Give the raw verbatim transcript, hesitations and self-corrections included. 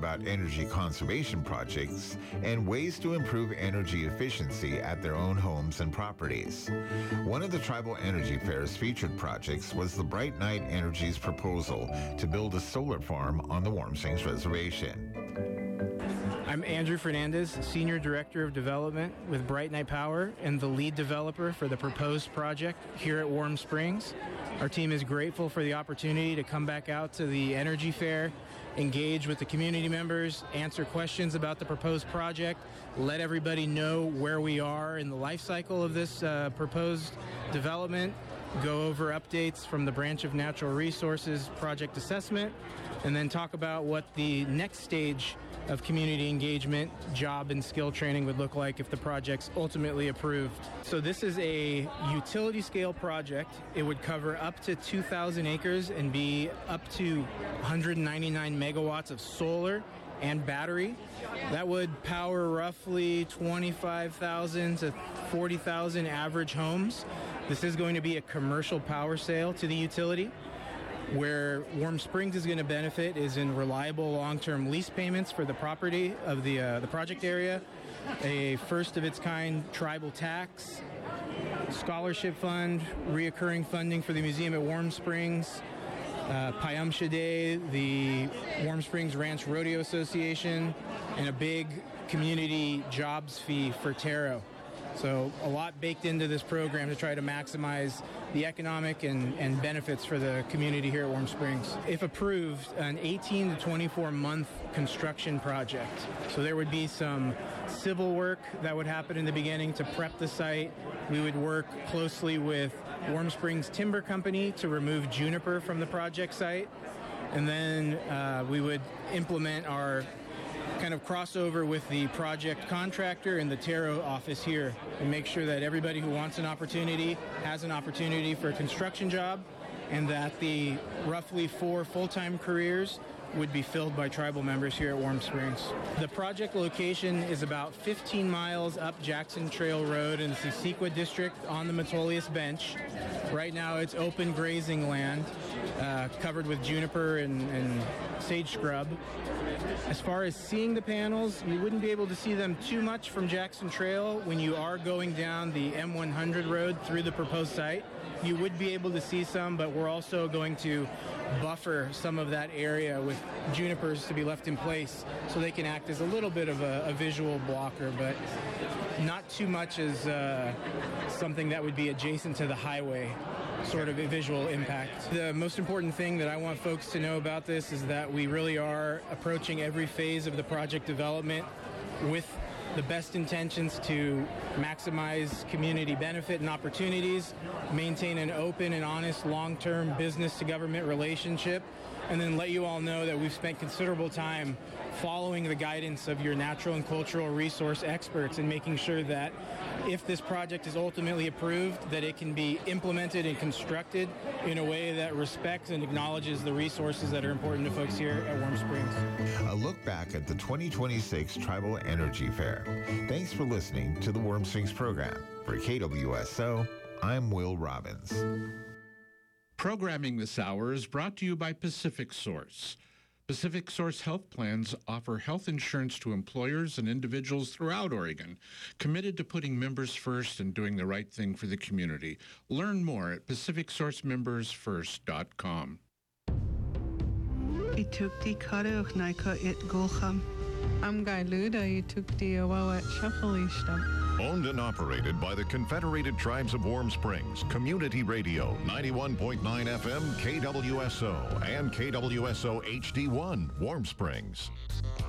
about energy conservation projects and ways to improve energy efficiency at their own homes and properties. One of the Tribal Energy Fair's featured projects was the Bright Night Energy's proposal to build a solar farm on the Warm Springs Reservation. I'm Andrew Fernandez, Senior Director of Development with Bright Night Power and the lead developer for the proposed project here at Warm Springs. Our team is grateful for the opportunity to come back out to the Energy Fair, engage with the community members, answer questions about the proposed project, let everybody know where we are in the life cycle of this uh, proposed development, go over updates from the Branch of Natural Resources project assessment, and then talk about what the next stage of community engagement, job and skill training would look like if the project's ultimately approved. So this is a utility scale project. It would cover up to two thousand acres and be up to one hundred ninety-nine megawatts of solar and battery. That would power roughly twenty-five thousand to forty thousand average homes. This is going to be a commercial power sale to the utility. Where Warm Springs is going to benefit is in reliable long-term lease payments for the property of the uh, the project area, a first-of-its-kind tribal tax, scholarship fund, reoccurring funding for the museum at Warm Springs, uh, Payamsha Day, the Warm Springs Ranch Rodeo Association, and a big community jobs fee for Taro. So a lot baked into this program to try to maximize the economic and, and benefits for the community here at Warm Springs. If approved, an eighteen to twenty-four month construction project. So there would be some civil work that would happen in the beginning to prep the site. We would work closely with Warm Springs Timber Company to remove juniper from the project site. And then uh, we would implement our kind of crossover with the project contractor and the Taro office here and make sure that everybody who wants an opportunity has an opportunity for a construction job and that the roughly four full-time careers would be filled by tribal members here at Warm Springs. The project location is about fifteen miles up Jackson Trail Road in the Sequoia District on the Metolius Bench. Right now it's open grazing land uh, covered with juniper and, and sage scrub. As far as seeing the panels, you wouldn't be able to see them too much from Jackson Trail. When you are going down the M one hundred road through the proposed site, you would be able to see some, but we're also going to buffer some of that area with junipers to be left in place so they can act as a little bit of a, a visual blocker, but not too much as uh, something that would be adjacent to the highway sort of a visual impact. The most important thing that I want folks to know about this is that we really are approaching every phase of the project development with the best intentions to maximize community benefit and opportunities, maintain an open and honest long-term business-to-government relationship, and then let you all know that we've spent considerable time following the guidance of your natural and cultural resource experts and making sure that if this project is ultimately approved, that it can be implemented and constructed in a way that respects and acknowledges the resources that are important to folks here at Warm Springs. A look back at the twenty twenty-six Tribal Energy Fair. Thanks for listening to the Warm Springs program. For K W S O, I'm Will Robbins. Programming this hour is brought to you by Pacific Source. Pacific Source Health Plans offer health insurance to employers and individuals throughout Oregon, committed to putting members first and doing the right thing for the community. Learn more at pacific source members first dot com. Itukti kare naika it golcham. Am gailuda itukti awawat shafalishtam. Owned and operated by the Confederated Tribes of Warm Springs, Community Radio, ninety-one point nine F M, K W S O, and K W S O H D one, Warm Springs.